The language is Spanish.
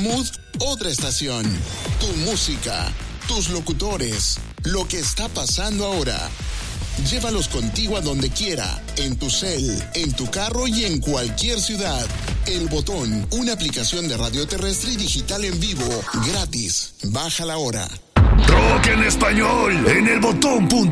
mood, otra estación. Tu música, tus locutores, lo que está pasando ahora. Llévalos contigo a donde quiera, en tu cel, en tu carro y en cualquier ciudad. El Botón, una aplicación de radio terrestre y digital en vivo, gratis. Bájala ahora. Rock en español en elbotón.com.